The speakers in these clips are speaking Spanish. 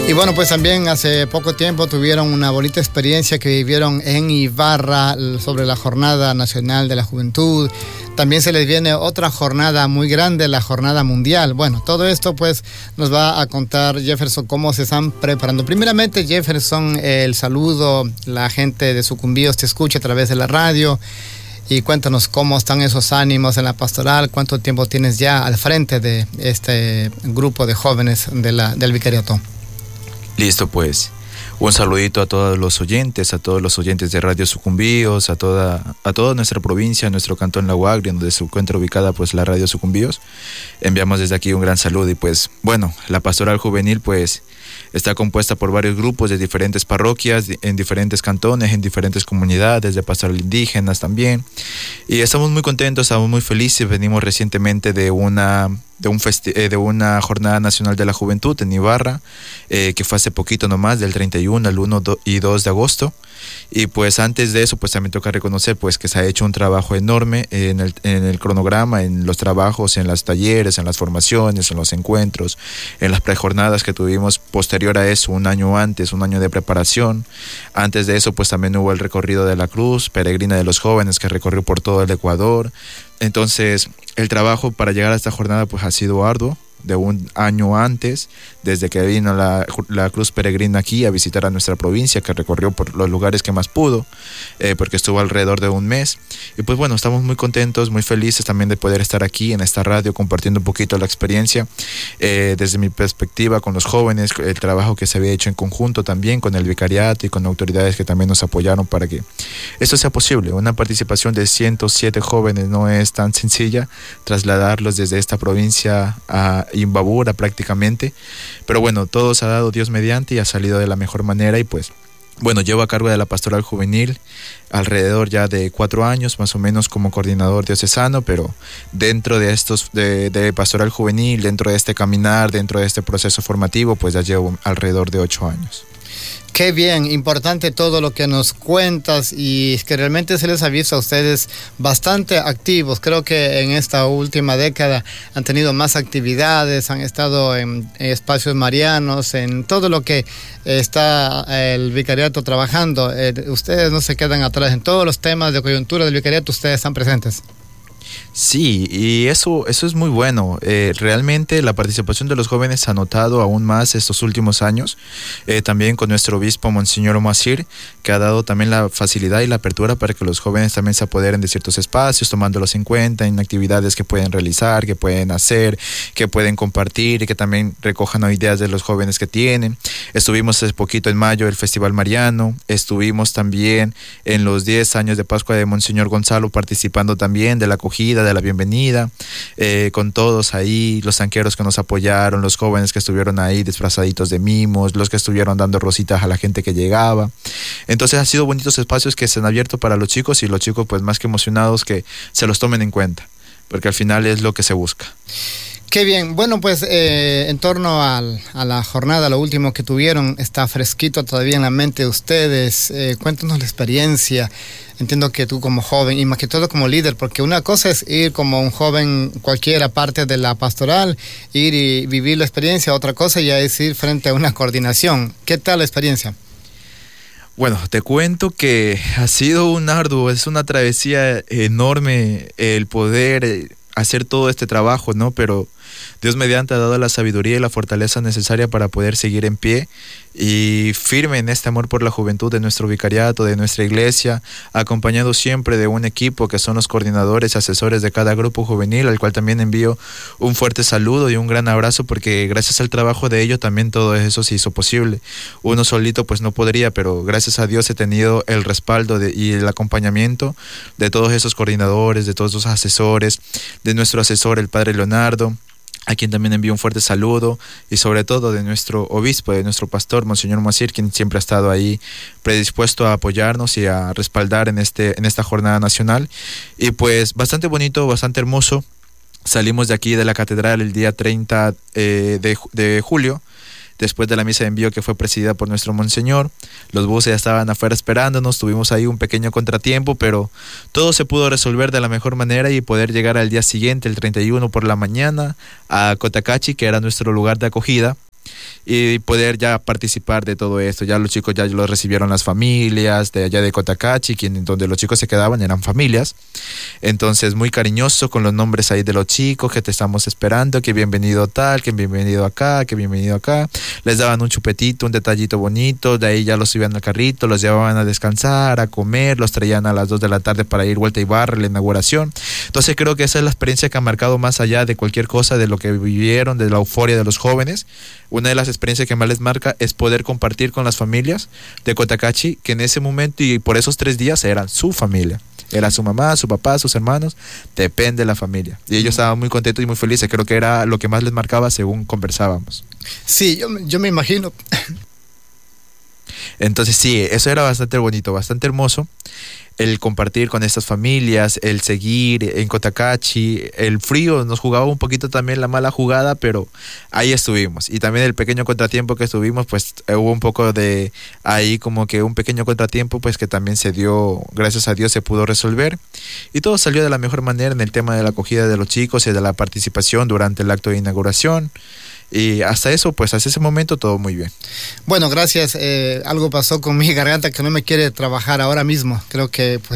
Y bueno, pues también hace poco tiempo tuvieron una bonita experiencia que vivieron en Ibarra sobre la Jornada Nacional de la Juventud. También se les viene otra jornada muy grande, la Jornada Mundial. Bueno, todo esto pues nos va a contar Jefferson cómo se están preparando. Primeramente, Jefferson, el saludo, la gente de Sucumbíos te escucha a través de la radio. Y cuéntanos cómo están esos ánimos en la pastoral, cuánto tiempo tienes ya al frente de este grupo de jóvenes del vicariato. Listo, pues. Un saludito a todos los oyentes de Radio Sucumbíos, a toda nuestra provincia, nuestro cantón La Huagria, donde se encuentra ubicada pues la Radio Sucumbíos. Enviamos desde aquí un gran saludo y pues bueno, la pastoral juvenil pues está compuesta por varios grupos de diferentes parroquias, en diferentes cantones, en diferentes comunidades, de pastoral indígenas también. Y estamos muy contentos, estamos muy felices. Venimos recientemente de una Jornada Nacional de la Juventud en Ibarra, que fue hace poquito nomás, del 31 al 1 y 2 de agosto. Y pues antes de eso, pues también toca reconocer pues que se ha hecho un trabajo enorme en el cronograma, en los trabajos, en los talleres, en las formaciones, en los encuentros, en las prejornadas que tuvimos posterior a eso, un año antes, un año de preparación. Antes de eso, pues también hubo el recorrido de la Cruz Peregrina de los Jóvenes, que recorrió por todo el Ecuador. Entonces, el trabajo para llegar a esta jornada pues ha sido arduo, de un año antes, desde que vino la Cruz Peregrina aquí a visitar a nuestra provincia, que recorrió por los lugares que más pudo, porque estuvo alrededor de un mes. Y pues bueno, estamos muy contentos, muy felices también de poder estar aquí en esta radio compartiendo un poquito la experiencia, desde mi perspectiva con los jóvenes, el trabajo que se había hecho en conjunto también con el vicariato y con autoridades que también nos apoyaron para que esto sea posible. Una participación de 107 jóvenes no es tan sencilla, trasladarlos desde esta provincia a Imbabura prácticamente, pero bueno, todo se ha dado Dios mediante y ha salido de la mejor manera. Y pues bueno, llevo a cargo de la pastoral juvenil alrededor ya de 4 años más o menos como coordinador diocesano, pero dentro de de pastoral juvenil, dentro de este caminar, dentro de este proceso formativo, pues ya llevo alrededor de 8 años. Qué bien, importante todo lo que nos cuentas, y es que realmente se les ha visto a ustedes bastante activos. Creo que en esta última década han tenido más actividades, han estado en espacios marianos, en todo lo que está el vicariato trabajando. Ustedes no se quedan atrás en todos los temas de coyuntura del vicariato, ustedes están presentes. Sí, y eso es muy bueno. Realmente la participación de los jóvenes ha notado aún más estos últimos años, también con nuestro obispo Monseñor Omasir, que ha dado también la facilidad y la apertura para que los jóvenes también se apoderen de ciertos espacios, tomándolos en cuenta en actividades que pueden realizar, que pueden hacer, que pueden compartir y que también recojan ideas de los jóvenes que tienen. Estuvimos hace poquito en mayo el Festival Mariano, estuvimos también en los 10 años de Pascua de Monseñor Gonzalo participando también de la acogida, de la bienvenida, con todos ahí, los tanqueros que nos apoyaron, los jóvenes que estuvieron ahí disfrazaditos de mimos, los que estuvieron dando rositas a la gente que llegaba. Entonces han sido bonitos espacios que se han abierto para los chicos, y los chicos pues más que emocionados que se los tomen en cuenta, porque al final es lo que se busca. Qué bien. Bueno, pues en torno a la jornada, lo último que tuvieron, está fresquito todavía en la mente de ustedes. Cuéntanos la experiencia. Entiendo que tú como joven, y más que todo como líder, porque una cosa es ir como un joven cualquiera parte de la pastoral, ir y vivir la experiencia, otra cosa ya es ir frente a una coordinación. ¿Qué tal la experiencia? Bueno, te cuento que ha sido un arduo, es una travesía enorme el poder hacer todo este trabajo, ¿no? Pero Dios mediante ha dado la sabiduría y la fortaleza necesaria para poder seguir en pie y firme en este amor por la juventud de nuestro vicariato, de nuestra iglesia, acompañado siempre de un equipo que son los coordinadores y asesores de cada grupo juvenil, al cual también envío un fuerte saludo y un gran abrazo, porque gracias al trabajo de ellos también todo eso se hizo posible. Uno solito pues no podría, pero gracias a Dios he tenido el respaldo y el acompañamiento de todos esos coordinadores, de todos esos asesores, de nuestro asesor, el padre Leonardo, a quien también envío un fuerte saludo, y sobre todo de nuestro obispo, de nuestro pastor, Monseñor Masir, quien siempre ha estado ahí predispuesto a apoyarnos y a respaldar en esta jornada nacional. Y pues bastante bonito, bastante hermoso. Salimos de aquí de la catedral el día 30 de julio, después de la misa de envío que fue presidida por nuestro monseñor. Los buses ya estaban afuera esperándonos, tuvimos ahí un pequeño contratiempo, pero todo se pudo resolver de la mejor manera y poder llegar al día siguiente, el 31 por la mañana, a Cotacachi, que era nuestro lugar de acogida. y poder ya participar de todo esto. Ya los chicos ya los recibieron las familias de allá de Cotacachi, donde los chicos se quedaban eran familias. Entonces muy cariñoso con los nombres ahí de los chicos, que te estamos esperando, que bienvenido tal, que bienvenido acá, que bienvenido acá. Les daban un chupetito, un detallito bonito, de ahí ya los subían al carrito, los llevaban a descansar, a comer, los traían a las 2 de la tarde para ir vuelta y barra, la inauguración. Entonces creo que esa es la experiencia que ha marcado más allá de cualquier cosa, de lo que vivieron, de la euforia de los jóvenes. Una de las experiencias que más les marca es poder compartir con las familias de Cotacachi, que en ese momento y por esos 3 días eran su familia. Era su mamá, su papá, sus hermanos, depende de la familia. Y ellos estaban muy contentos y muy felices. Creo que era lo que más les marcaba según conversábamos. Sí, yo me imagino. Entonces sí, eso era bastante bonito, bastante hermoso. El compartir con estas familias, el seguir en Cotacachi, el frío nos jugaba un poquito también la mala jugada, pero ahí estuvimos. Y también el pequeño contratiempo que estuvimos, pues hubo un poco de ahí como que un pequeño contratiempo, pues que también se dio, gracias a Dios se pudo resolver. Y todo salió de la mejor manera en el tema de la acogida de los chicos y de la participación durante el acto de inauguración. Y hasta eso, pues hasta ese momento todo muy bien. Bueno, gracias. Algo pasó con mi garganta que no me quiere trabajar ahora mismo. Creo que pues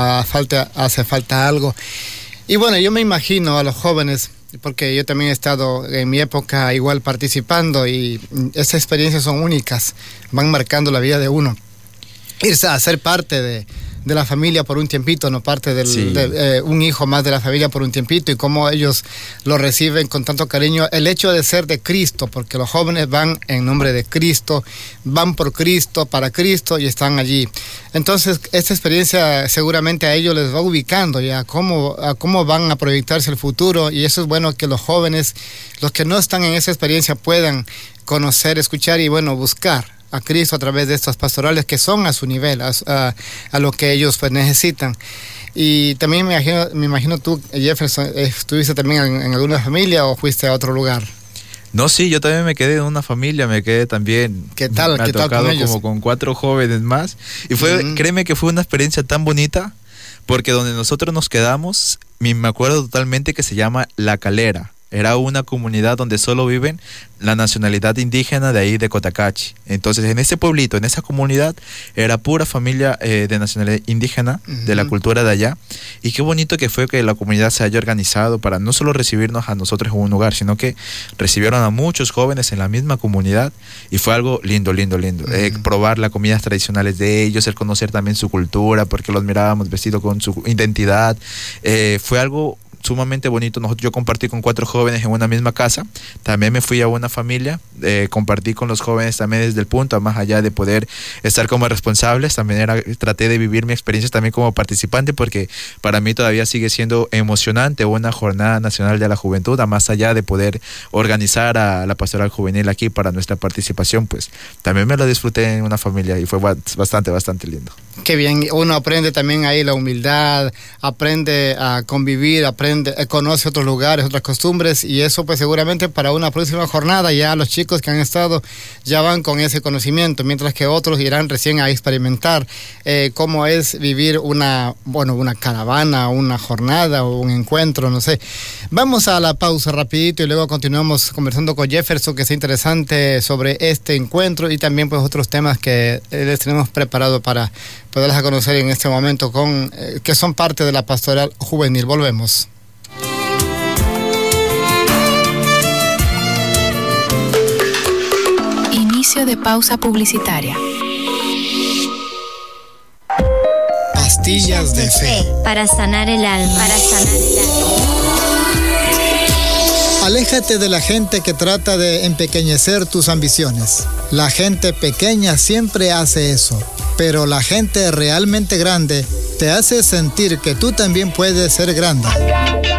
hace falta algo. Y bueno, yo me imagino a los jóvenes, porque yo también he estado en mi época igual participando y esas experiencias son únicas, van marcando la vida de uno. Irse a ser parte de la familia por un tiempito, no parte de un hijo más de la familia por un tiempito, y cómo ellos lo reciben con tanto cariño. El hecho de ser de Cristo, porque los jóvenes van en nombre de Cristo, van por Cristo, para Cristo y están allí. Entonces, esta experiencia seguramente a ellos les va ubicando ya a cómo van a proyectarse el futuro, y eso es bueno que los jóvenes, los que no están en esa experiencia, puedan conocer, escuchar y bueno, buscar a Cristo a través de estas pastorales que son a su nivel, a lo que ellos pues necesitan. Y también me imagino tú, Jefferson, ¿estuviste también en alguna familia o fuiste a otro lugar? No, sí, yo también me quedé en una familia, me quedé también. ¿Qué tal? Me ha tocado con ellos? Como con 4 jóvenes más. Y créeme que fue una experiencia tan bonita, porque donde nosotros nos quedamos, me acuerdo totalmente que se llama La Calera. Era una comunidad donde solo viven la nacionalidad indígena de ahí de Cotacachi. Entonces en ese pueblito, en esa comunidad, era pura familia de nacionalidad indígena, de la cultura de allá. Y qué bonito que fue que la comunidad se haya organizado para no solo recibirnos a nosotros en un lugar, sino que recibieron a muchos jóvenes en la misma comunidad. Y fue algo lindo, lindo, lindo. Probar las comidas tradicionales de ellos, el conocer también su cultura, porque los mirábamos vestidos con su identidad. Fue algo sumamente bonito. Yo compartí con 4 jóvenes en una misma casa. También me fui a una familia, compartí con los jóvenes también desde el punto, más allá de poder estar como responsables, también traté de vivir mi experiencia también como participante, porque para mí todavía sigue siendo emocionante una jornada nacional de la juventud, más allá de poder organizar a la pastoral juvenil aquí para nuestra participación, pues también me lo disfruté en una familia y fue bastante, bastante lindo. Qué bien, uno aprende también ahí la humildad, aprende a convivir, conoce otros lugares, otras costumbres, y eso pues seguramente para una próxima jornada ya los chicos que han estado ya van con ese conocimiento, mientras que otros irán recién a experimentar cómo es vivir una caravana, una jornada o un encuentro, no sé. Vamos a la pausa rapidito y luego continuamos conversando con Jefferson, que es interesante sobre este encuentro y también pues otros temas que les tenemos preparado para poderlas a conocer en este momento que son parte de la pastoral juvenil. Volvemos. Inicio de pausa publicitaria. Pastillas de fe. Para sanar el alma. Aléjate de la gente que trata de empequeñecer tus ambiciones. La gente pequeña siempre hace eso, pero la gente realmente grande te hace sentir que tú también puedes ser grande.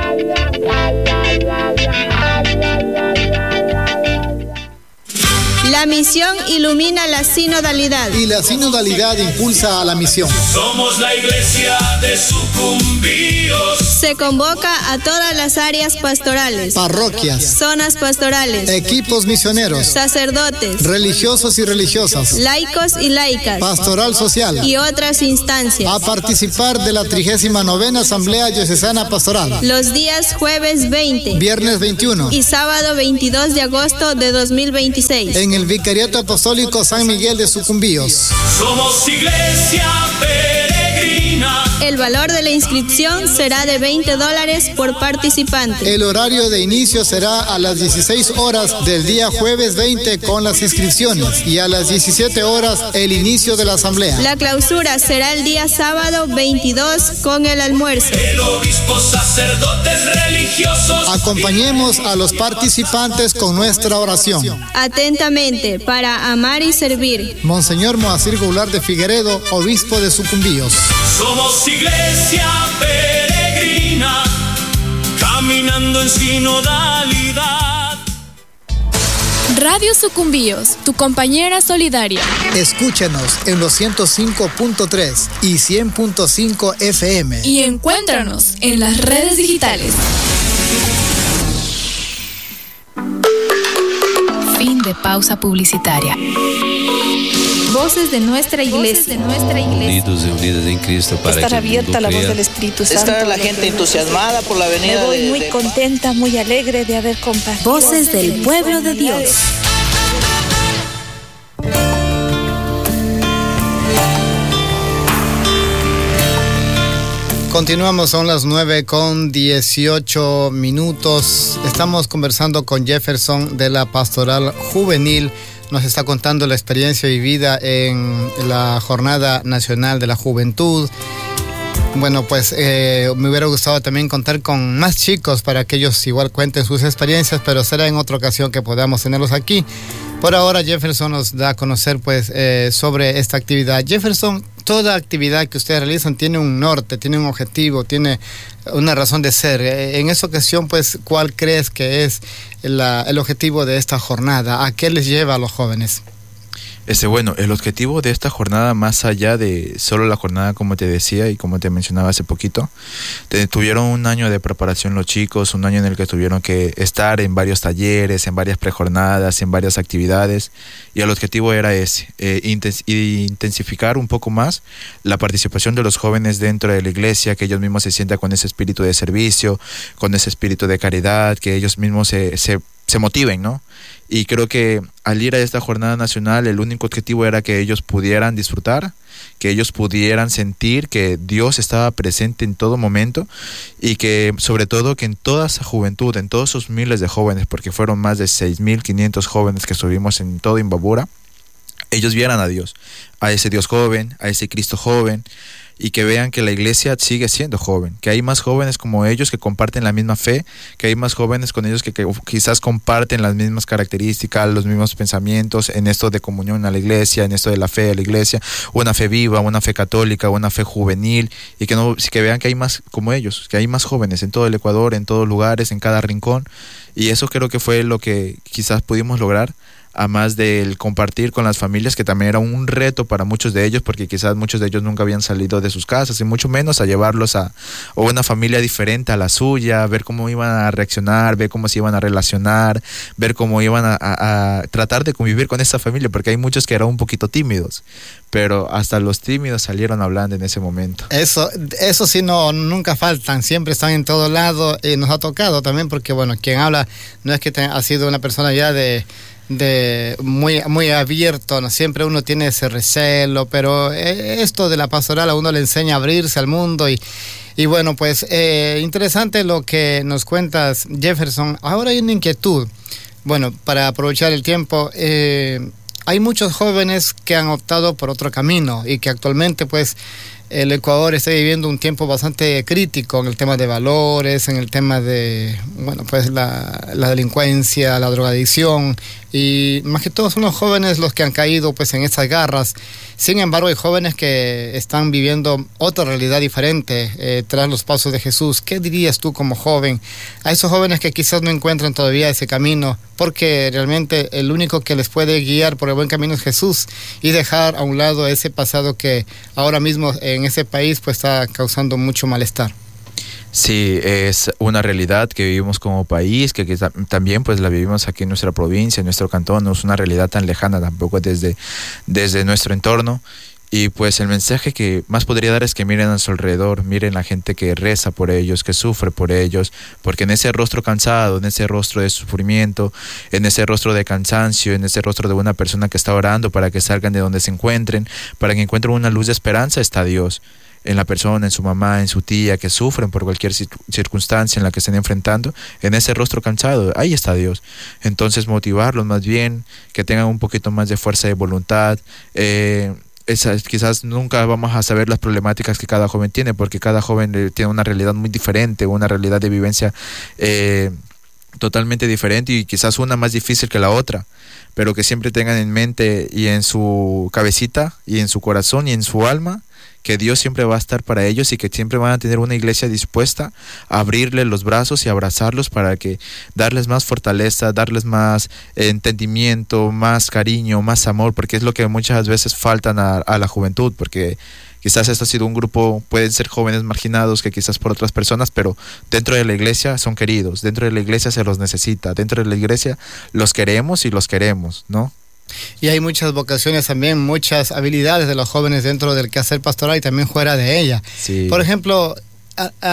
La La misión ilumina la sinodalidad. Y la sinodalidad impulsa a la misión. Somos la iglesia de Sucumbíos. Se convoca a todas las áreas pastorales, Parroquias, zonas pastorales, equipos misioneros, sacerdotes, religiosos y religiosas, laicos y laicas, pastoral social y otras instancias a participar de la 39ª Asamblea Diocesana Pastoral. Los días jueves 20, Viernes 21 y sábado 22 de agosto de 2026. en el Vicariato Apostólico San Miguel de Sucumbíos. Somos iglesia peregrina. El valor de la inscripción será de $20 por participante. El horario de inicio será a las 16 horas del día jueves 20 con las inscripciones y a las 17 horas el inicio de la asamblea. La clausura será el día sábado 22 con el almuerzo. El obispo, sacerdotes religiosos. Acompañemos a los participantes con nuestra oración. Atentamente, para amar y servir. Monseñor Moacir Goulart de Figueredo, obispo de Sucumbíos. Somos iglesia peregrina, caminando en sinodalidad. Radio Sucumbíos, tu compañera solidaria. Escúchenos en los 105.3 y 100.5 FM. Y encuéntranos en las redes digitales. Fin de pausa publicitaria. Voces de nuestra iglesia. Unidos y unidas en Cristo para estar que abierta a la voz del Espíritu Santo. Está la gente entusiasmada por la venida. Me voy muy contenta, muy alegre de haber compartido. Voces del pueblo de Dios. Continuamos, son las 9:18. Estamos conversando con Jefferson de la Pastoral Juvenil. Nos está contando la experiencia vivida en la Jornada Nacional de la Juventud. Bueno, pues me hubiera gustado también contar con más chicos para que ellos igual cuenten sus experiencias, pero será en otra ocasión que podamos tenerlos aquí. Por ahora Jefferson nos da a conocer pues sobre esta actividad. Jefferson, toda actividad que ustedes realizan tiene un norte, tiene un objetivo, tiene una razón de ser. En esta ocasión, pues, ¿cuál crees que es el objetivo de esta jornada? ¿A qué les lleva a los jóvenes? Bueno, el objetivo de esta jornada, más allá de solo la jornada, como te decía y como te mencionaba hace poquito, tuvieron un año de preparación los chicos, un año en el que tuvieron que estar en varios talleres, en varias prejornadas, en varias actividades, y el objetivo era ese, intensificar un poco más la participación de los jóvenes dentro de la iglesia, que ellos mismos se sientan con ese espíritu de servicio, con ese espíritu de caridad, que ellos mismos se motiven, ¿no? Y creo que al ir a esta jornada nacional, el único objetivo era que ellos pudieran disfrutar, que ellos pudieran sentir que Dios estaba presente en todo momento, y que sobre todo que en toda esa juventud, en todos esos miles de jóvenes, porque fueron más de 6.500 jóvenes que estuvimos en todo Imbabura, ellos vieran a Dios, a ese Dios joven, a ese Cristo joven, y que vean que la iglesia sigue siendo joven, que hay más jóvenes como ellos que comparten la misma fe, que hay más jóvenes con ellos que quizás comparten las mismas características, los mismos pensamientos en esto de comunión a la iglesia, en esto de la fe de la iglesia, una fe viva, una fe católica, una fe juvenil, y que vean que hay más como ellos, que hay más jóvenes en todo el Ecuador, en todos lugares, en cada rincón, y eso creo que fue lo que quizás pudimos lograr, a más del compartir con las familias, que también era un reto para muchos de ellos, porque quizás muchos de ellos nunca habían salido de sus casas, y mucho menos a llevarlos a una familia diferente a la suya, ver cómo iban a reaccionar, ver cómo se iban a relacionar, ver cómo iban a tratar de convivir con esta familia, porque hay muchos que eran un poquito tímidos, pero hasta los tímidos salieron hablando en ese momento. Eso sí, nunca faltan, siempre están en todo lado, y nos ha tocado también, porque bueno, quien habla no es que ha sido una persona ya de muy abierto, ¿no? Siempre uno tiene ese recelo, pero esto de la pastoral a uno le enseña a abrirse al mundo, y bueno, pues interesante lo que nos cuentas, Jefferson. Ahora hay una inquietud, bueno, para aprovechar el tiempo, hay muchos jóvenes que han optado por otro camino, y que actualmente pues el Ecuador está viviendo un tiempo bastante crítico en el tema de valores, en el tema de, bueno, pues la delincuencia, la drogadicción, y más que todo son los jóvenes los que han caído pues en estas garras. Sin embargo, hay jóvenes que están viviendo otra realidad diferente tras los pasos de Jesús. ¿Qué dirías tú como joven a esos jóvenes que quizás no encuentran todavía ese camino? Porque realmente el único que les puede guiar por el buen camino es Jesús, y dejar a un lado ese pasado que ahora mismo en ese país pues está causando mucho malestar. Sí, es una realidad que vivimos como país, que también pues la vivimos aquí en nuestra provincia, en nuestro cantón. No es una realidad tan lejana tampoco desde nuestro entorno. Y pues el mensaje que más podría dar es que miren a su alrededor, miren la gente que reza por ellos, que sufre por ellos, porque en ese rostro cansado, en ese rostro de sufrimiento, en ese rostro de cansancio, en ese rostro de una persona que está orando para que salgan de donde se encuentren, para que encuentren una luz de esperanza, está Dios. En la persona, en su mamá, en su tía, que sufren por cualquier circunstancia en la que estén enfrentando, en ese rostro cansado, ahí está Dios. Entonces motivarlos más bien, que tengan un poquito más de fuerza de voluntad. Quizás nunca vamos a saber las problemáticas que cada joven tiene, porque cada joven tiene una realidad muy diferente, una realidad de vivencia totalmente diferente, y quizás una más difícil que la otra, pero que siempre tengan en mente y en su cabecita y en su corazón y en su alma que Dios siempre va a estar para ellos, y que siempre van a tener una iglesia dispuesta a abrirles los brazos y abrazarlos para que darles más fortaleza, darles más entendimiento, más cariño, más amor, porque es lo que muchas veces faltan a la juventud, porque quizás esto ha sido un grupo, pueden ser jóvenes marginados que quizás por otras personas, pero dentro de la iglesia son queridos, dentro de la iglesia se los necesita, dentro de la iglesia los queremos y los queremos, ¿no? Y hay muchas vocaciones también, muchas habilidades de los jóvenes dentro del quehacer pastoral y también fuera de ella. Sí. Por ejemplo, a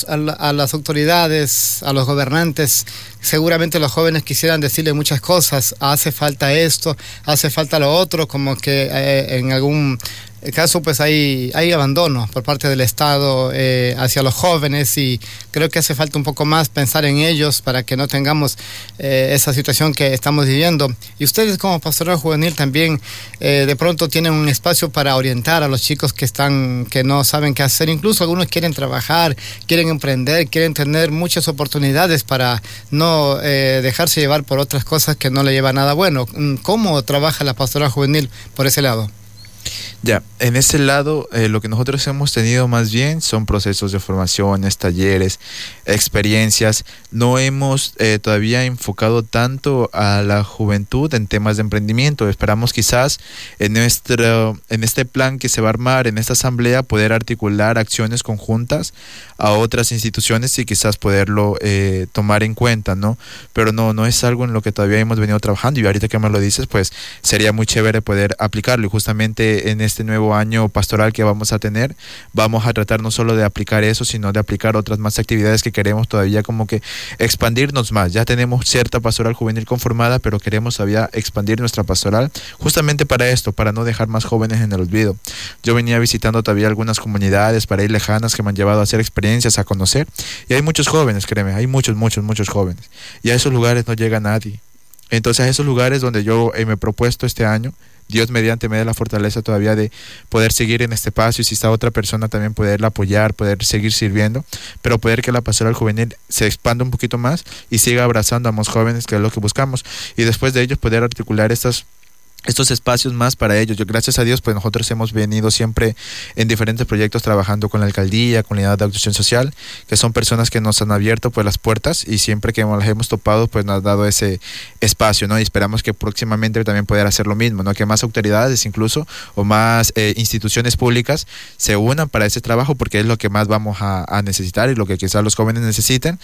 las autoridades, a los gobernantes, seguramente los jóvenes quisieran decirle muchas cosas. Hace falta esto, hace falta lo otro, como que en algún caso pues hay abandono por parte del Estado hacia los jóvenes, y creo que hace falta un poco más pensar en ellos para que no tengamos esa situación que estamos viviendo. Y ustedes como pastoral juvenil también de pronto tienen un espacio para orientar a los chicos que no saben qué hacer. Incluso algunos quieren trabajar, quieren emprender, quieren tener muchas oportunidades para no dejarse llevar por otras cosas que no le llevan nada bueno. ¿Cómo trabaja la pastoral juvenil por ese lado? Ya, en ese lado lo que nosotros hemos tenido más bien son procesos de formaciones, talleres, experiencias. No hemos todavía enfocado tanto a la juventud en temas de emprendimiento. Esperamos quizás en este plan que se va a armar, en esta asamblea, poder articular acciones conjuntas a otras instituciones y quizás poderlo tomar en cuenta, ¿no? Pero no es algo en lo que todavía hemos venido trabajando, y ahorita que me lo dices, pues sería muy chévere poder aplicarlo. Y justamente en este nuevo año pastoral que vamos a tener, vamos a tratar no solo de aplicar eso, sino de aplicar otras más actividades que queremos todavía como que expandirnos más. Ya tenemos cierta pastoral juvenil conformada, pero queremos todavía expandir nuestra pastoral justamente para esto, para no dejar más jóvenes en el olvido. Yo venía visitando todavía algunas comunidades para ir lejanas que me han llevado a hacer experiencias, a conocer, y hay muchos jóvenes, créeme, hay muchos jóvenes, y a esos lugares no llega nadie. Entonces a esos lugares donde yo me he propuesto este año, Dios mediante me dé la fortaleza todavía de poder seguir en este paso, y si está otra persona también poderla apoyar, poder seguir sirviendo, pero poder que la pastoral juvenil se expanda un poquito más y siga abrazando a más jóvenes, que es lo que buscamos, y después de ellos poder articular estos espacios más para ellos. Yo, gracias a Dios, pues nosotros hemos venido siempre en diferentes proyectos trabajando con la alcaldía, con la unidad de actuación social, que son personas que nos han abierto pues las puertas, y siempre que las hemos topado pues nos ha dado ese espacio, ¿no? Y esperamos que próximamente también poder hacer lo mismo, ¿no? Que más autoridades incluso, o más instituciones públicas se unan para ese trabajo, porque es lo que más vamos a necesitar, y lo que quizás los jóvenes necesiten,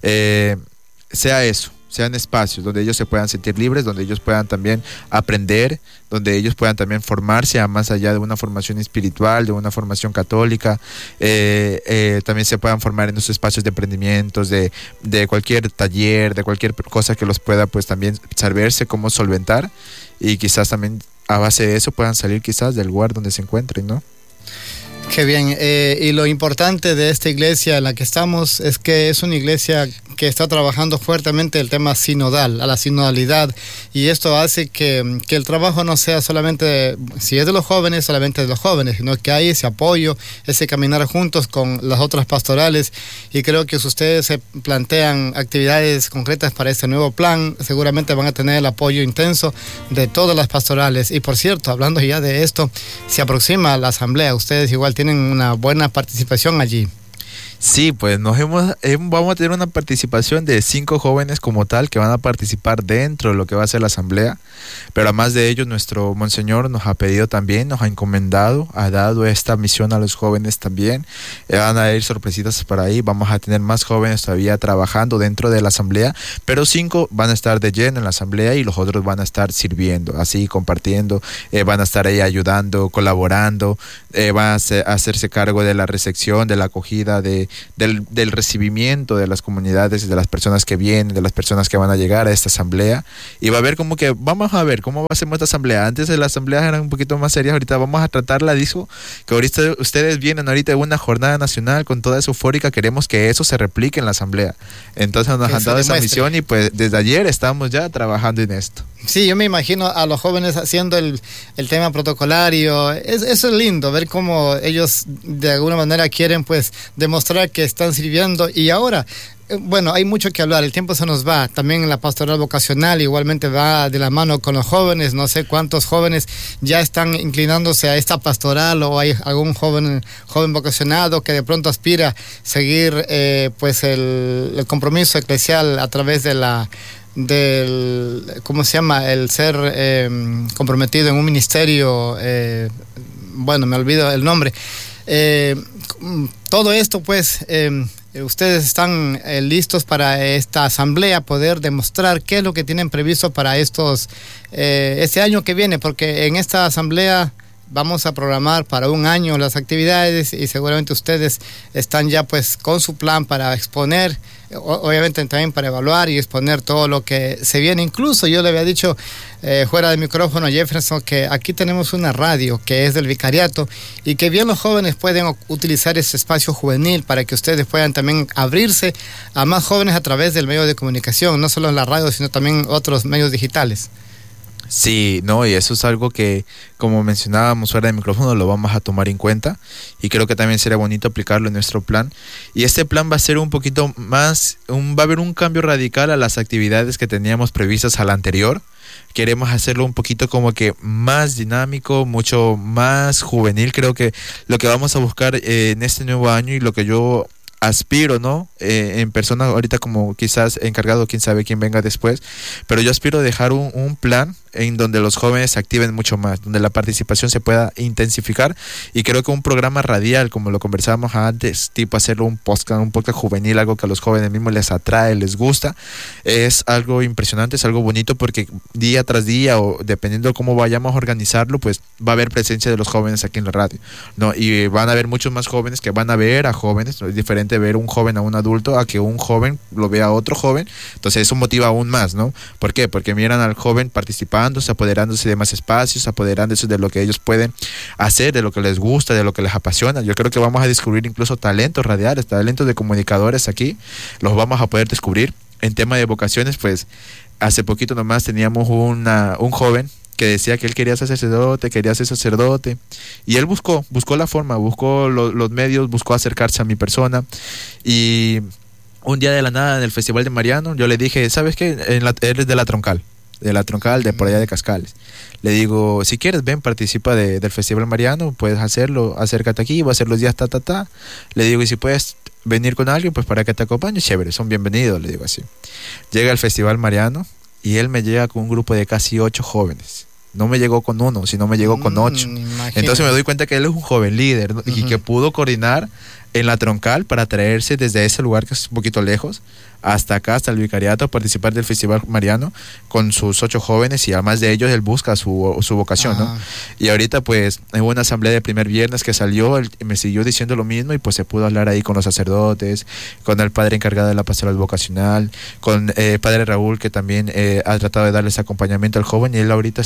sea eso. Sean espacios donde ellos se puedan sentir libres, donde ellos puedan también aprender, donde ellos puedan también formarse a más allá de una formación espiritual, de una formación católica, también se puedan formar en esos espacios de emprendimientos, de cualquier taller, de cualquier cosa que los pueda pues también saberse cómo solventar, y quizás también a base de eso puedan salir quizás del lugar donde se encuentren, ¿no? Qué bien, y lo importante de esta iglesia en la que estamos es que es una iglesia que está trabajando fuertemente el tema sinodal, a la sinodalidad, y esto hace que el trabajo no sea solamente, si es de los jóvenes, solamente de los jóvenes, sino que hay ese apoyo, ese caminar juntos con las otras pastorales, y creo que si ustedes se plantean actividades concretas para este nuevo plan, seguramente van a tener el apoyo intenso de todas las pastorales. Y por cierto, hablando ya de esto, se aproxima la asamblea, ustedes igual tienen una buena participación allí. Sí, pues vamos a tener una participación de 5 jóvenes como tal que van a participar dentro de lo que va a ser la asamblea, pero además de ello nuestro monseñor nos ha pedido también, nos ha encomendado, ha dado esta misión a los jóvenes también, van a ir sorpresitas por ahí, vamos a tener más jóvenes todavía trabajando dentro de la asamblea, pero 5 van a estar de lleno en la asamblea y los otros van a estar sirviendo, así compartiendo, van a estar ahí ayudando, colaborando, van a hacerse cargo de la recepción, de la acogida, del recibimiento de las comunidades, de las personas que vienen, de las personas que van a llegar a esta asamblea, y va a ver como que vamos a ver cómo va a ser esta asamblea. Antes de las asambleas eran un poquito más serias, ahorita vamos a tratarla, dijo que ahorita ustedes vienen ahorita de una jornada nacional con toda esa eufórica, queremos que eso se replique en la asamblea, entonces nos han dado esa misión y pues desde ayer estamos ya trabajando en esto. Sí, yo me imagino a los jóvenes haciendo el tema protocolario. Eso es lindo, ver cómo ellos de alguna manera quieren pues demostrar que están sirviendo. Y ahora, bueno, hay mucho que hablar, el tiempo se nos va. También la pastoral vocacional igualmente va de la mano con los jóvenes. No sé cuántos jóvenes ya están inclinándose a esta pastoral, o hay algún joven vocacionado que de pronto aspira a seguir pues el compromiso eclesial a través del ¿cómo se llama? El ser comprometido en un ministerio, bueno, me olvido el nombre. Todo esto, pues, ustedes están listos para esta asamblea, poder demostrar qué es lo que tienen previsto para este año que viene, porque en esta asamblea vamos a programar para un año las actividades y seguramente ustedes están ya pues con su plan para exponer, obviamente también para evaluar y exponer todo lo que se viene. Incluso yo le había dicho fuera del micrófono a Jefferson que aquí tenemos una radio que es del vicariato y que bien los jóvenes pueden utilizar ese espacio juvenil para que ustedes puedan también abrirse a más jóvenes a través del medio de comunicación, no solo en la radio sino también otros medios digitales. Sí, no, y eso es algo que, como mencionábamos fuera del micrófono, lo vamos a tomar en cuenta y creo que también sería bonito aplicarlo en nuestro plan. Y este plan va a ser un poquito más, va a haber un cambio radical a las actividades que teníamos previstas al anterior. Queremos hacerlo un poquito como que más dinámico, mucho más juvenil. Creo que lo que vamos a buscar en este nuevo año y lo que yo aspiro, ¿no? En persona, ahorita como quizás encargado, quién sabe quién venga después, pero yo aspiro a dejar un plan en donde los jóvenes se activen mucho más, donde la participación se pueda intensificar, y creo que un programa radial, como lo conversábamos antes, tipo hacerlo un podcast juvenil, algo que a los jóvenes mismos les atrae, les gusta, es algo impresionante, es algo bonito, porque día tras día, o dependiendo de cómo vayamos a organizarlo, pues va a haber presencia de los jóvenes aquí en la radio, ¿no? Y van a haber muchos más jóvenes que van a ver a jóvenes, ¿no? Es diferente ver un joven a un adulto a que un joven lo vea a otro joven, entonces eso motiva aún más, ¿no? ¿Por qué? Porque miran al joven participando, apoderándose de más espacios, apoderándose de lo que ellos pueden hacer, de lo que les gusta, de lo que les apasiona. Yo creo que vamos a descubrir incluso talentos radiales, talentos de comunicadores aquí, los vamos a poder descubrir. En tema de vocaciones, pues hace poquito nomás teníamos un joven que decía que él quería ser sacerdote, y él buscó la forma, buscó los medios, buscó acercarse a mi persona, y un día de la nada en el Festival de Mariano, yo le dije, ¿sabes qué? Él es de la Troncal, de por allá de Cascales. Le digo, si quieres, ven, participa del Festival Mariano, puedes hacerlo, acércate aquí, va a ser los días Le digo, y si puedes venir con alguien, pues para que te acompañe, chévere, son bienvenidos, le digo así. Llega al Festival Mariano y él me llega con un grupo de casi 8 jóvenes. No me llegó con 1, sino me llegó con 8. Entonces me doy cuenta que él es un joven líder, ¿no? Y que pudo coordinar en la Troncal para traerse desde ese lugar que es un poquito lejos hasta acá, hasta el vicariato, a participar del Festival Mariano con sus 8 jóvenes, y además de ellos él busca su vocación, ¿no? Y ahorita pues en una asamblea de primer viernes que salió, él me siguió diciendo lo mismo, y pues se pudo hablar ahí con los sacerdotes, con el padre encargado de la pastoral vocacional, con padre Raúl, que también ha tratado de darles acompañamiento al joven, y él ahorita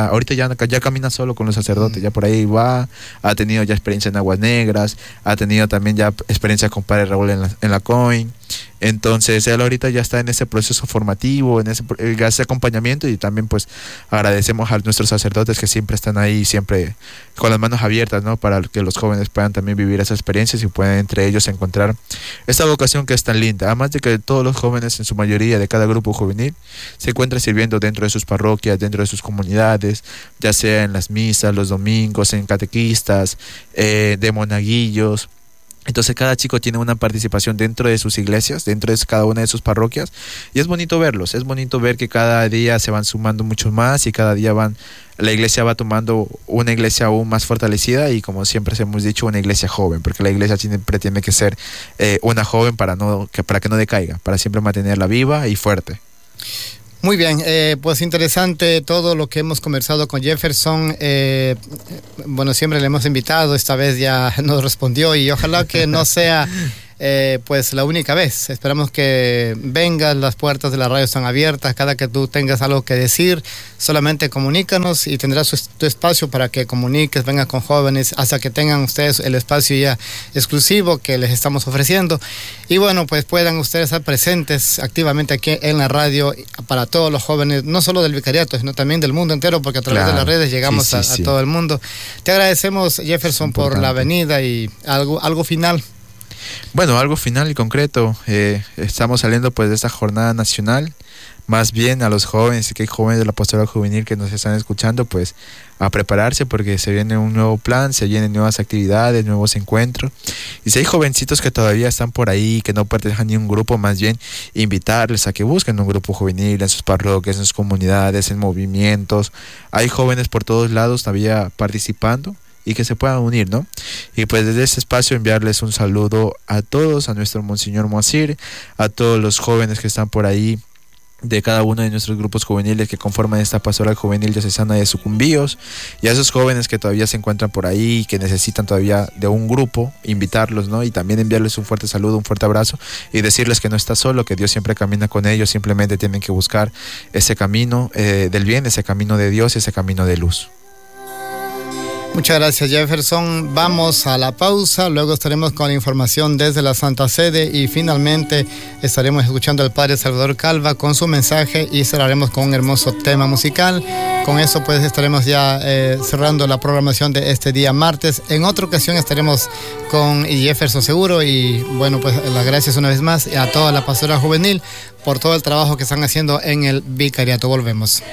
ya camina solo con los sacerdotes, ya por ahí va, ha tenido ya experiencia en Aguas Negras, ha tenido también ya experiencia con padre Raúl en la COIN. Entonces él ahorita ya está en ese proceso formativo, en ese acompañamiento, y también pues agradecemos a nuestros sacerdotes que siempre están ahí, siempre con las manos abiertas, ¿no? Para que los jóvenes puedan también vivir esas experiencias y puedan entre ellos encontrar esta vocación que es tan linda. Además de que todos los jóvenes, en su mayoría de cada grupo juvenil, se encuentran sirviendo dentro de sus parroquias, dentro de sus comunidades, ya sea en las misas, los domingos, en catequistas, de monaguillos. Entonces cada chico tiene una participación dentro de sus iglesias, dentro de cada una de sus parroquias, y es bonito verlos, es bonito ver que cada día se van sumando muchos más y cada día la iglesia va tomando una iglesia aún más fortalecida y, como siempre hemos dicho, una iglesia joven, porque la iglesia siempre tiene que ser una joven para que no decaiga, para siempre mantenerla viva y fuerte. Muy bien, pues interesante todo lo que hemos conversado con Jefferson. Bueno, siempre le hemos invitado, esta vez ya nos respondió y ojalá que no sea pues la única vez. Esperamos que vengas, las puertas de la radio están abiertas, cada que tú tengas algo que decir, solamente comunícanos y tendrás tu espacio para que comuniques, vengas con jóvenes, hasta que tengan ustedes el espacio ya exclusivo que les estamos ofreciendo. Y bueno, pues puedan ustedes estar presentes activamente aquí en la radio para todos los jóvenes, no solo del vicariato, sino también del mundo entero, porque a través de las redes llegamos a todo el mundo. Te agradecemos, Jefferson, por la venida y algo final. Bueno, algo final y concreto. Estamos saliendo pues de esta jornada nacional, más bien a los jóvenes, y que hay jóvenes de la pastoral juvenil que nos están escuchando, pues a prepararse, porque se viene un nuevo plan, se vienen nuevas actividades, nuevos encuentros. Y si hay jovencitos que todavía están por ahí, que no pertenecen a ningún grupo, más bien invitarles a que busquen un grupo juvenil en sus parroquias, en sus comunidades, en movimientos. Hay jóvenes por todos lados todavía participando y que se puedan unir, ¿no? Y pues desde este espacio enviarles un saludo a todos, a nuestro Monseñor Moacir, a todos los jóvenes que están por ahí de cada uno de nuestros grupos juveniles que conforman esta pastoral juvenil diocesana de Sucumbíos, y a esos jóvenes que todavía se encuentran por ahí y que necesitan todavía de un grupo, invitarlos, ¿no? Y también enviarles un fuerte saludo, un fuerte abrazo, y decirles que no está solo, que Dios siempre camina con ellos, simplemente tienen que buscar ese camino del bien, ese camino de Dios, ese camino de luz. Muchas gracias, Jefferson. Vamos a la pausa, luego estaremos con la información desde la Santa Sede y finalmente estaremos escuchando al Padre Salvador Calva con su mensaje y cerraremos con un hermoso tema musical. Con eso pues estaremos ya cerrando la programación de este día martes. En otra ocasión estaremos con Jefferson seguro, y bueno, pues las gracias una vez más a toda la pastoral juvenil por todo el trabajo que están haciendo en el vicariato. Volvemos.